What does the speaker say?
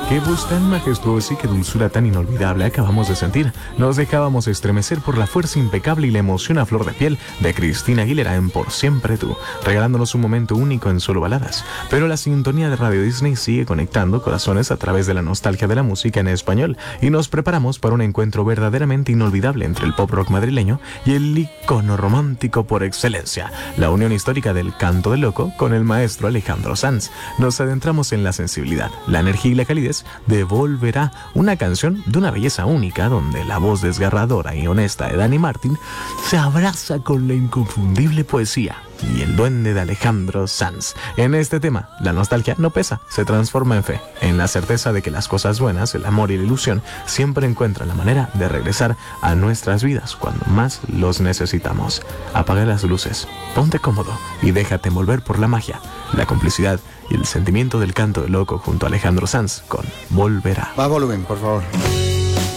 Qué voz tan majestuosa y qué dulzura tan inolvidable acabamos de sentir. Nos dejábamos estremecer por la fuerza impecable y la emoción a flor de piel de Cristina Aguilera en Por Siempre Tú, regalándonos un momento único en Solo Baladas. Pero la sintonía de Radio Disney sigue conectando corazones a través de la nostalgia de la música en español y nos preparamos para un encuentro verdaderamente inolvidable entre el pop rock madrileño y el icono romántico por excelencia, la unión histórica del Canto del Loco con el maestro Alejandro Sanz. Nos adentramos en la sensibilidad, la energía y la calidez de Volverá, una canción de una belleza única donde la voz desgarradora y honesta de Dani Martín se abraza con la inconfundible poesía y el duende de Alejandro Sanz. En este tema, la nostalgia no pesa, se transforma en fe, en la certeza de que las cosas buenas, el amor y la ilusión siempre encuentran la manera de regresar a nuestras vidas cuando más los necesitamos. Apaga las luces, ponte cómodo y déjate envolver por la magia, la complicidad y el sentimiento del Canto del Loco junto a Alejandro Sanz con Volverá. Más volumen, por favor.